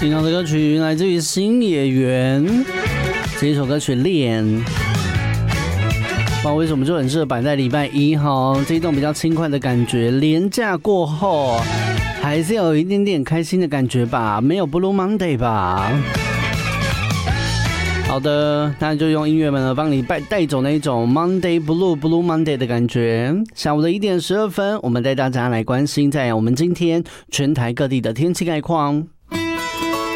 听到的歌曲来自于新演员，这一首歌曲《恋》，不知道为什么就很适合摆在礼拜一哈，这一种比较轻快的感觉。连假过后，还是要有一点点开心的感觉吧，没有 Blue Monday 吧？好的，那就用音乐们呢帮你带走那一种 Monday Blue Monday 的感觉。下午的1点12分，我们带大家来关心在我们今天全台各地的天气概况。